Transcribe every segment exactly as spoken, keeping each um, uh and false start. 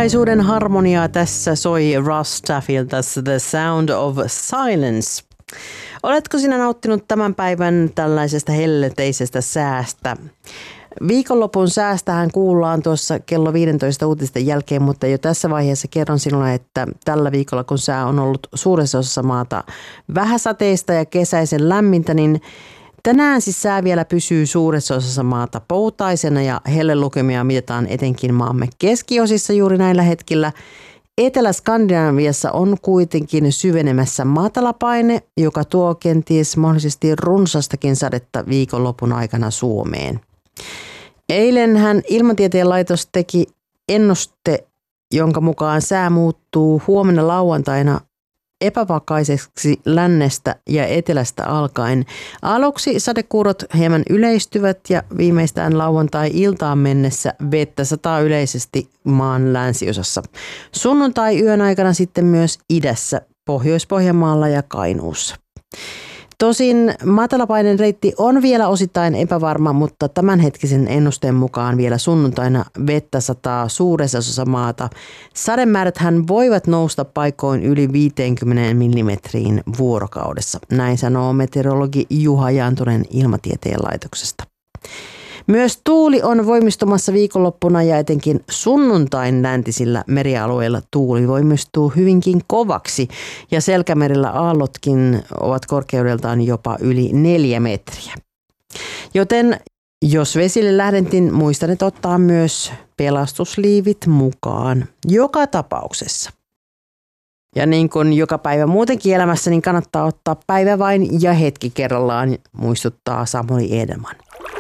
hiljaisuuden harmoniaa tässä soi Russ Staffilta The Sound of Silence. Oletko sinä nauttinut tämän päivän tällaisesta helleteisestä säästä? Viikonlopun säästähän kuullaan tuossa kello viisitoista uutisten jälkeen, mutta jo tässä vaiheessa kerron sinulle, että tällä viikolla kun sää on ollut suuressa osassa maata vähäsateista ja kesäisen lämmintä, niin tänään siis sää vielä pysyy suuressa osassa maata poutaisena ja hellelukemia mitataan etenkin maamme keskiosissa juuri näillä hetkillä. Etelä-Skandinaviassa on kuitenkin syvenemässä matalapaine, joka tuo kenties mahdollisesti runsastakin sadetta viikonlopun aikana Suomeen. Eilenhän Ilmatieteen laitos teki ennuste, jonka mukaan sää muuttuu huomenna lauantaina epävakaiseksi lännestä ja etelästä alkaen. Aluksi sadekuurot hieman yleistyvät ja viimeistään lauantai-iltaan mennessä vettä sataa yleisesti maan länsiosassa. Sunnuntai-yön aikana sitten myös idässä, Pohjois-Pohjanmaalla ja Kainuussa. Tosin matalapaineen reitti on vielä osittain epävarma, mutta tämänhetkisen ennusteen mukaan vielä sunnuntaina vettä sataa suuressa osassa maata. Sademääräthän voivat nousta paikoin yli viisikymmentä millimetriin vuorokaudessa. Näin sanoo meteorologi Juha Jaantunen Ilmatieteen laitoksesta. Myös tuuli on voimistumassa viikonloppuna ja etenkin sunnuntain läntisillä merialueilla tuuli voimistuu hyvinkin kovaksi ja Selkämerellä aallotkin ovat korkeudeltaan jopa yli neljä metriä. Joten jos vesille lähdentin, muistanet ottaa myös pelastusliivit mukaan joka tapauksessa. Ja niin kuin joka päivä muutenkin elämässä, niin kannattaa ottaa päivä vain ja hetki kerrallaan, muistuttaa Samuli Edelman.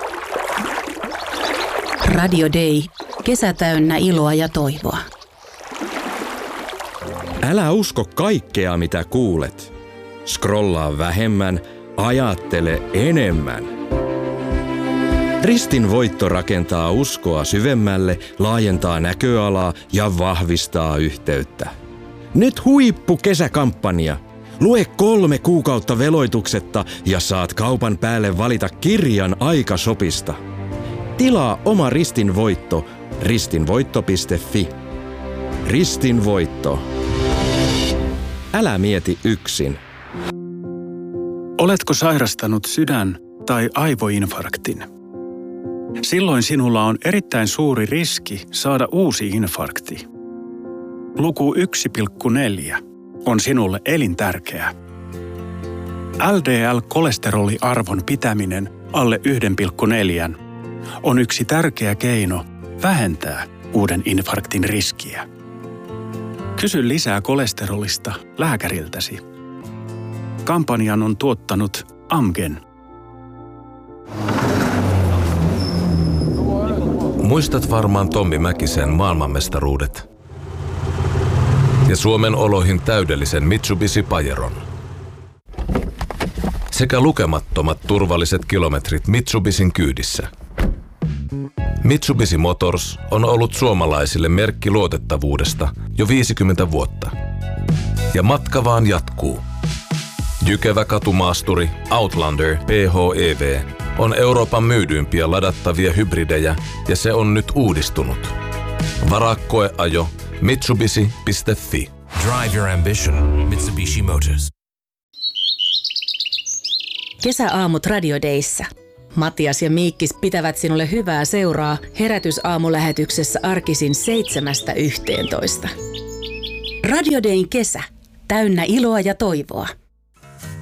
Radio Day. Kesä täynnä iloa ja toivoa. Älä usko kaikkea, mitä kuulet. Scrollaa vähemmän, ajattele enemmän. Ristin voitto rakentaa uskoa syvemmälle, laajentaa näköalaa ja vahvistaa yhteyttä. Nyt huippu kesäkampanja. Lue kolme kuukautta veloituksetta ja saat kaupan päälle valita kirjan Aikashopista. Tilaa oma Ristin voitto ristinvoitto piste fi. Ristin voitto. Älä mieti yksin. Oletko sairastanut sydän- tai aivoinfarktin? Silloin sinulla on erittäin suuri riski saada uusi infarkti. Luku yksi pilkku neljä on sinulle elintärkeä. L D L-kolesteroliarvon pitäminen alle yksi pilkku neljä on yksi tärkeä keino vähentää uuden infarktin riskiä. Kysy lisää kolesterolista lääkäriltäsi. Kampanjan on tuottanut Amgen. Muistat varmaan Tommi Mäkisen maailmanmestaruudet ja Suomen oloihin täydellisen Mitsubishi Pajeron. Sekä lukemattomat turvalliset kilometrit Mitsubishin kyydissä. Mitsubishi Motors on ollut suomalaisille merkki luotettavuudesta jo viisikymmentä vuotta. Ja matka vaan jatkuu. Jykevä katumaasturi Outlander P H E V on Euroopan myydyimpiä ladattavia hybridejä ja se on nyt uudistunut. Varaa koeajo mitsubishi piste fi. Drive your ambition. Mitsubishi Motors. Kesäaamut Radio Dayssä. Matias ja Miikkis pitävät sinulle hyvää seuraa herätysaamulähetyksessä arkisin seitsemästä yhteentoista. Radio Dayn kesä. Täynnä iloa ja toivoa.